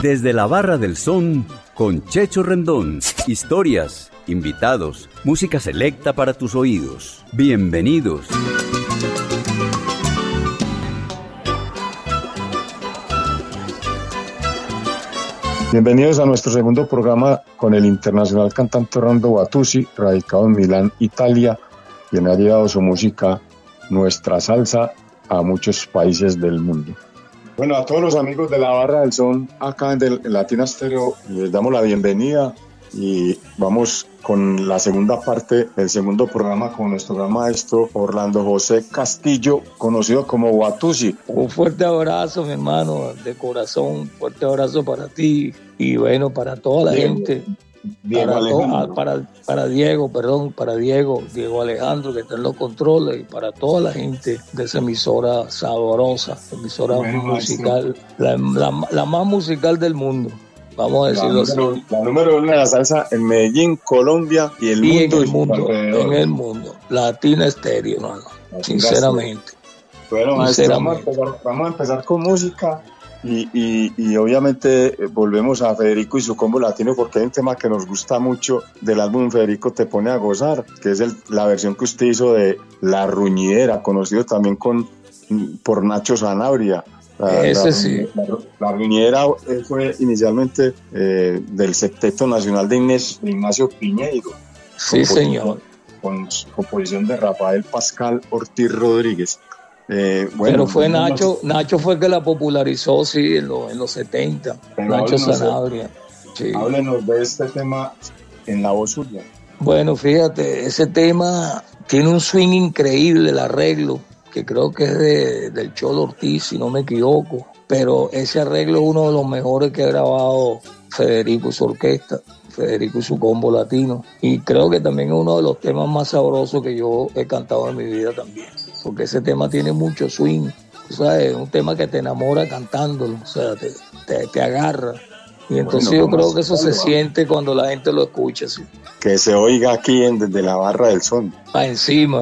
Desde la Barra del Son, con Checho Rendón. Historias, invitados, música selecta para tus oídos. Bienvenidos. Bienvenidos a nuestro segundo programa con el internacional cantante Orlando Battusi, radicado en Milán, Italia, quien ha llevado su música, nuestra salsa, a muchos países del mundo. Bueno, a todos los amigos de la Barra del Son, acá en Latina Stereo, les damos la bienvenida y vamos con la segunda parte del segundo programa con nuestro gran maestro Orlando José Castillo, conocido como Battusi. Un fuerte abrazo, mi hermano, de corazón, fuerte abrazo para ti y bueno, para toda la gente. Para Diego Alejandro, que está en los controles, y para toda la gente de esa emisora sabrosa, emisora musical, la más musical del mundo. Vamos a decirlo así. La número uno de la salsa en Medellín, Colombia y el mundo. En el mundo. Latina Stereo, hermano. Sinceramente. Bueno, maestro, vamos a empezar con música y obviamente volvemos a Federico y su combo latino, porque hay un tema que nos gusta mucho del álbum Federico Te Pone a Gozar, que es la versión que usted hizo de La Ruñidera, conocido también por Nacho Sanabria. La Ruñidera fue inicialmente del Septeto Nacional de Ignacio Piñeiro. Sí, señor. Con composición de Rafael Pascal Ortiz Rodríguez. Pero fue Nacho fue el que la popularizó, sí, en los 70. Nacho Sanabria. Sí. Háblenos de este tema en la voz suya. Bueno, fíjate, ese tema tiene un swing increíble, el arreglo, que creo que es del Cholo Ortiz, si no me equivoco, pero ese arreglo es uno de los mejores que ha grabado Federico y su orquesta, Federico y su combo latino, y creo que también es uno de los temas más sabrosos que yo he cantado en mi vida también, porque ese tema tiene mucho swing, ¿sabes? Es un tema que te enamora cantándolo, o sea, te agarra. Y entonces yo creo que eso se siente cuando la gente lo escucha, ¿sí? Que se oiga aquí desde la Barra del Son. Pa' encima.